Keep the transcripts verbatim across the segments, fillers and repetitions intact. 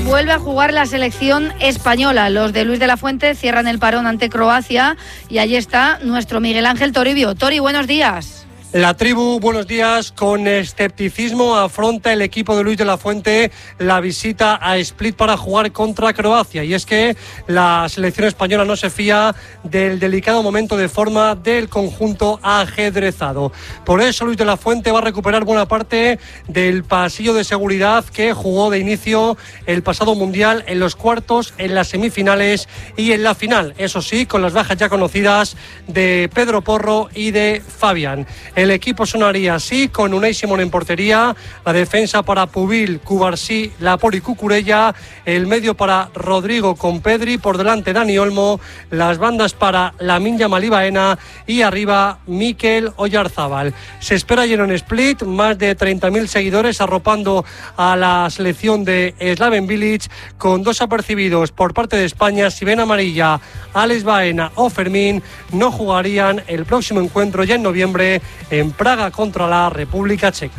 vuelve a jugar la selección española. Los de Luis de la Fuente cierran el parón ante Croacia y allí está nuestro Miguel Ángel Toribio. Tori, buenos días. La tribu, buenos días. Con escepticismo afronta el equipo de Luis de la Fuente la visita a Split para jugar contra Croacia. Y es que la selección española no se fía del delicado momento de forma del conjunto ajedrezado. Por eso Luis de la Fuente va a recuperar buena parte del pasillo de seguridad que jugó de inicio el pasado Mundial en los cuartos, en las semifinales y en la final. Eso sí, con las bajas ya conocidas de Pedro Porro y de Fabián. El equipo sonaría así, con Unai Simón en portería, la defensa para Pubil, Cubarsí, Laporte y Cucurella, el medio para Rodrigo con Pedri, por delante Dani Olmo, las bandas para Lamine Yamal y Baena y arriba Mikel Oyarzábal. Se espera lleno en Split, más de treinta mil seguidores arropando a la selección de Slaven Bilic, con dos apercibidos por parte de España. Si ven amarilla Alex Baena o Fermín, no jugarían el próximo encuentro ya en noviembre en Praga contra la República Checa.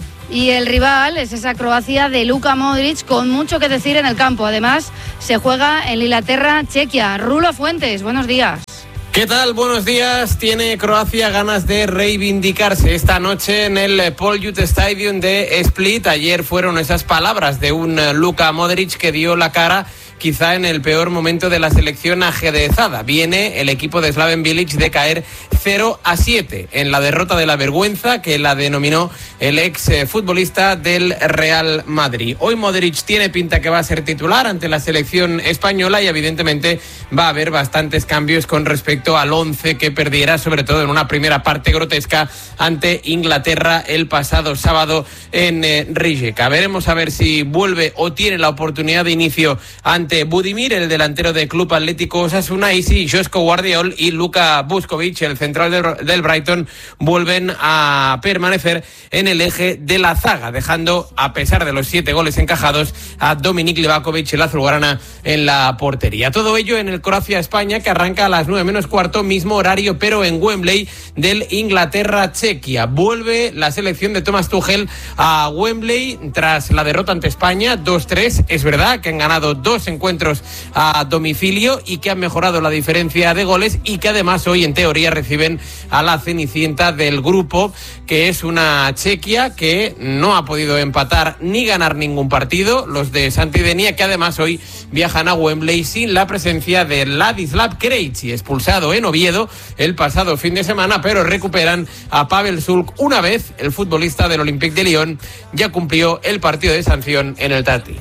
Y el rival es esa Croacia de Luka Modric, con mucho que decir en el campo. Además, se juega en Inglaterra, Chequia. Rulo Fuentes, buenos días. ¿Qué tal? Buenos días. Tiene Croacia ganas de reivindicarse esta noche en el Paul Youth Stadium de Split. Ayer fueron esas palabras de un Luka Modric que dio la cara quizá en el peor momento de la selección ajedrezada. Viene el equipo de Slaven Bilic de caer cero a siete en la derrota de la vergüenza que la denominó el ex futbolista del Real Madrid. Hoy Modric tiene pinta que va a ser titular ante la selección española y evidentemente va a haber bastantes cambios con respecto al once que perdiera, sobre todo en una primera parte grotesca ante Inglaterra el pasado sábado en eh, Rijeka. Veremos a ver si vuelve o tiene la oportunidad de inicio ante Budimir, el delantero del Club Atlético Osasuna, y si Joško Guardiol y Luka Vuskovic, el central del, del Brighton, vuelven a permanecer en el eje de la zaga, dejando, a pesar de los siete goles encajados, a Dominik Livakovic, el azulgrana, en la portería. Todo ello en el Croacia-España, que arranca a las nueve menos cuarto, mismo horario, pero en Wembley, del Inglaterra-Chequia. Vuelve la selección de Thomas Tuchel a Wembley tras la derrota ante España, dos tres. Es verdad que han ganado dos encuentros a domicilio y que han mejorado la diferencia de goles y que además hoy en teoría reciben a la cenicienta del grupo, que es una Chequia que no ha podido empatar ni ganar ningún partido, los de Santidenia, que además hoy viajan a Wembley sin la presencia de Ladislav Krejci, expulsado en Oviedo el pasado fin de semana, pero recuperan a Pavel Sulk una vez el futbolista del Olympique de Lyon ya cumplió el partido de sanción en el Tati.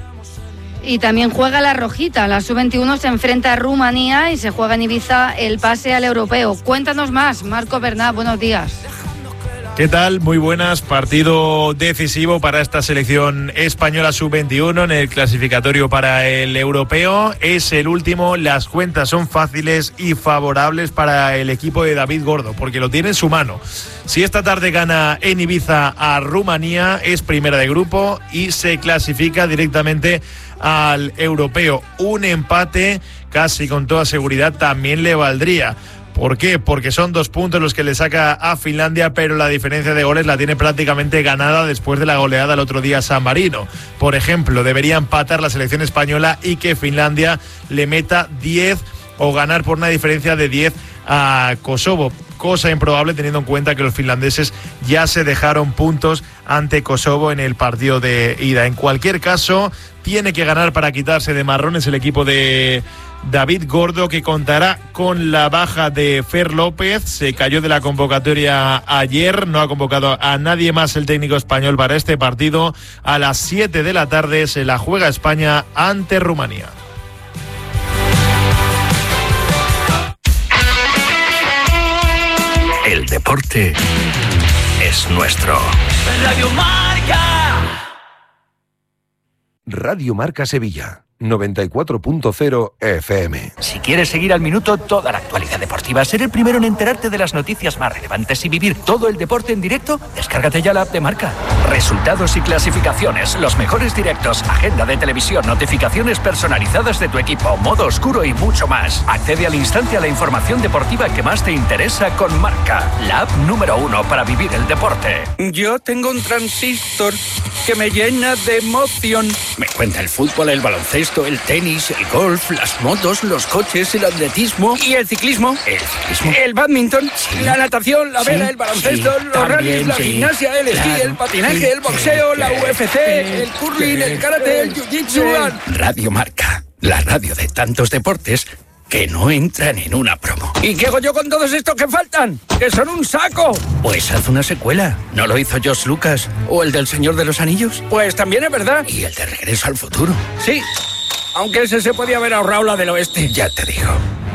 Y también juega la Rojita. La sub veintiuno se enfrenta a Rumanía y se juega en Ibiza el pase al europeo. Cuéntanos más, Marco Bernat, buenos días. ¿Qué tal? Muy buenas. Partido decisivo para esta selección española sub veintiuno en el clasificatorio para el europeo. Es el último. Las cuentas son fáciles y favorables para el equipo de David Gordo, porque lo tiene en su mano. Si esta tarde gana en Ibiza a Rumanía, es primera de grupo y se clasifica directamente al europeo. Un empate casi con toda seguridad también le valdría. ¿Por qué? Porque son dos puntos los que le saca a Finlandia, pero la diferencia de goles la tiene prácticamente ganada después de la goleada el otro día a San Marino. Por ejemplo, debería empatar la selección española y que Finlandia le meta diez o ganar por una diferencia de diez a Kosovo. Cosa improbable teniendo en cuenta que los finlandeses ya se dejaron puntos ante Kosovo en el partido de ida. En cualquier caso, tiene que ganar para quitarse de marrones el equipo de David Gordo, que contará con la baja de Fer López. Se cayó de la convocatoria ayer, no ha convocado a nadie más el técnico español para este partido. A las siete de la tarde se la juega España ante Rumanía. El deporte es nuestro. Radio Marca. Radio Marca Sevilla. noventa y cuatro punto cero F M. Si quieres seguir al minuto toda la actualidad deportiva, ser el primero en enterarte de las noticias más relevantes y vivir todo el deporte en directo, descárgate ya la app de Marca. Resultados y clasificaciones, los mejores directos, agenda de televisión, notificaciones personalizadas de tu equipo, modo oscuro y mucho más. Accede al instante a la información deportiva que más te interesa con Marca, la app número uno para vivir el deporte. Yo tengo un transistor que me llena de emoción. Me cuenta el fútbol, el baloncesto, el tenis, el golf, las motos, los coches, el atletismo y el ciclismo. El ciclismo. El badminton, sí. La natación, la vela, sí. El baloncesto, sí. Los rallies, la sí. Gimnasia, el esquí, claro. El patinaje, sí. El boxeo, sí. La U F C, sí. El curling, sí. El karate, el jiu-jitsu. Sí. Radio Marca, la radio de tantos deportes que no entran en una promo. ¿Y qué hago yo con todos estos que faltan? ¡Que son un saco! Pues haz una secuela. ¿No lo hizo George Lucas? ¿O el del Señor de los Anillos? Pues también es verdad. ¿Y el de Regreso al Futuro? Sí, aunque ese se podía haber ahorrado la del oeste. Ya te digo.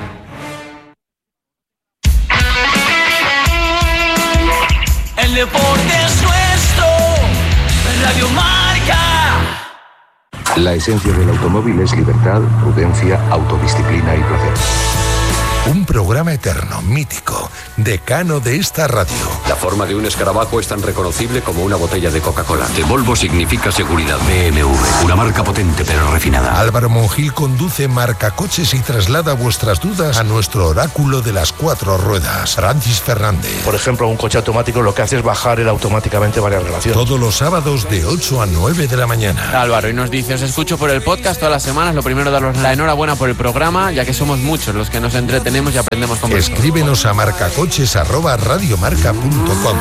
El deporte es nuestro. Radio Marca. La esencia del automóvil es libertad, prudencia, autodisciplina y placer. Un programa eterno, mítico, decano de esta radio. La forma de un escarabajo es tan reconocible como una botella de Coca-Cola. De Volvo significa seguridad. B M W, una marca potente pero refinada. Álvaro Monjil conduce Marcacoches y traslada vuestras dudas a nuestro oráculo de las cuatro ruedas, Francis Fernández. Por ejemplo, un coche automático lo que hace es bajar él automáticamente varias relaciones. Todos los sábados de ocho a nueve de la mañana. Álvaro, y nos dice, os escucho por el podcast todas las semanas. Lo primero, daros la enhorabuena por el programa, ya que somos muchos los que nos entretenemos y aprendemos con vosotros. Escríbenos a marcacoches arroba radiomarca punto com.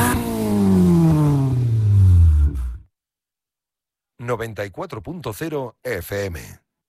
noventa y cuatro punto cero F M.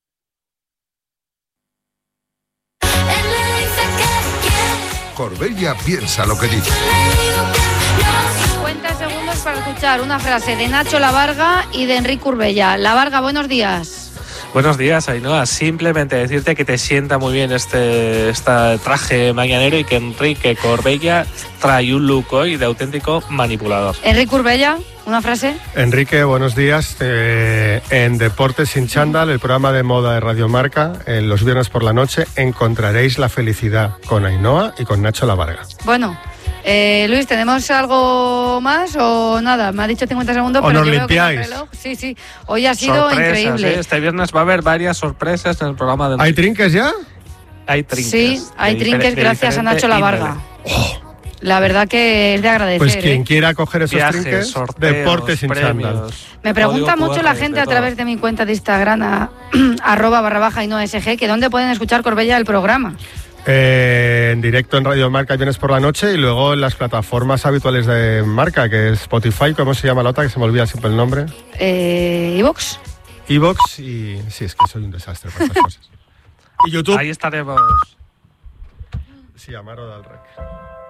Corbella piensa lo que dice. cincuenta segundos para escuchar una frase de Nacho Lavarga y de Enrique Corbella. Lavarga, buenos días. Buenos días, Ainhoa. Simplemente decirte que te sienta muy bien este, este traje mañanero y que Enrique Corbella trae un look hoy de auténtico manipulador. Enrique Corbella, una frase. Enrique, buenos días. Eh, en Deportes sin chándal, el programa de moda de Radio Marca, en los viernes por la noche, encontraréis la felicidad con Ainhoa y con Nacho Lavarga. Bueno. Eh, Luis, ¿tenemos algo más o nada? Me ha dicho cincuenta segundos, o pero nos yo limpiáis. Veo que el reloj, sí, sí. Hoy ha sido sorpresas, increíble. ¿eh? Este viernes va a haber varias sorpresas en el programa de... ¿Hay trinques ya? Hay trinques. Sí, hay trinques gracias a Nacho Lavarga. Oh. La verdad que es de agradecer. Pues quien ¿eh? quiera coger esos Viajes, trinques, sorteos, Deportes sin chándal. Me pregunta mucho la gente a través de mi cuenta de Instagram, a, arroba barra baja y no S G, que dónde pueden escuchar Corbella el programa. Eh, en directo en Radio Marca viernes por la noche y luego en las plataformas habituales de Marca, que es Spotify, ¿cómo se llama la otra? Que se me olvida siempre el nombre. Eh, iVox. iVox y... Sí, es que soy un desastre para estas cosas. Y YouTube. Ahí estaremos. Sí, Amaro del Rec.